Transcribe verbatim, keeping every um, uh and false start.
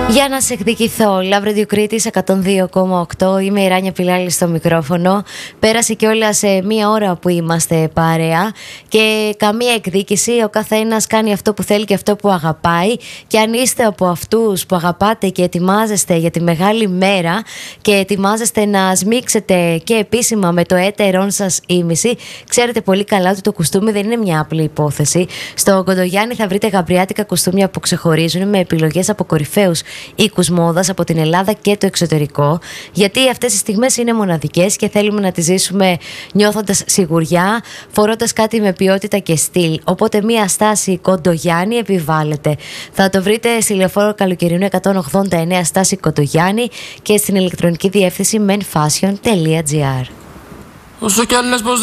Για να σε εκδικηθώ, Λαύριο Κρήτης εκατόν δύο κόμμα οκτώ. Είμαι η Ράνια Πιλάλη στο μικρόφωνο. Πέρασε κιόλας σε μία ώρα που είμαστε παρέα και καμία εκδίκηση. Ο καθένας κάνει αυτό που θέλει και αυτό που αγαπάει. Και αν είστε από αυτούς που αγαπάτε και ετοιμάζεστε για τη μεγάλη μέρα και ετοιμάζεστε να σμίξετε και επίσημα με το έτερόν σας ήμιση, ξέρετε πολύ καλά ότι το κουστούμι δεν είναι μια απλή υπόθεση. Στο Κοντογιάννη θα βρείτε γαμπριάτικα κουστούμια που ξεχωρίζουν με επιλογές από κορυφαίους οίκους μόδας από την Ελλάδα και το εξωτερικό, γιατί αυτές τις στιγμές είναι μοναδικές και θέλουμε να τις ζήσουμε νιώθοντας σιγουριά, φορώντας κάτι με ποιότητα και στυλ. Οπότε μία στάση Κοντογιάννη επιβάλλεται. Θα το βρείτε στη Λεωφόρο Καλοκαιρινού εκατόν ογδόντα εννέα στάση Κοντογιάννη και στην ηλεκτρονική διεύθυνση men fashion τελεία gr. Όσο κι αν λες πως